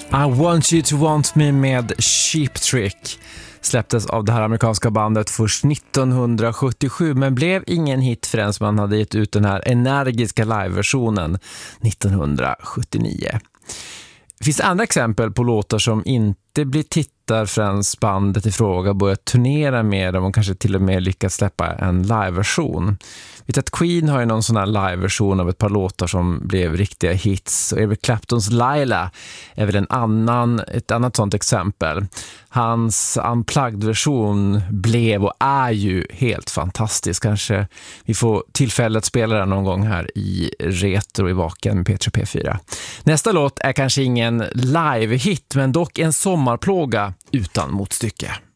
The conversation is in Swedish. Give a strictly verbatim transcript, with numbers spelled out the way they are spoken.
I Want You To Want Me med Cheap Trick släpptes av det här amerikanska bandet först nittonhundrasjuttiosju, men blev ingen hit förrän man hade gett ut den här energiska liveversionen nittonhundrasjuttionio. Det finns andra exempel på låtar som inte blir tittar förrän bandet i fråga börjar turnera med dem och kanske till och med lyckas släppa en liveversion. Vet att Queen har ju någon sån här liveversion av ett par låtar som blev riktiga hits, och Eric Claptons Laila är väl en annan, ett annat sånt exempel. Hans unplugged-version blev och är ju helt fantastisk. Kanske vi får tillfälle att spela den någon gång här i Retro i Vaken med P tre P fyra. Nästa låt är kanske ingen live-hit, men dock en sommarplåga utan motstycke.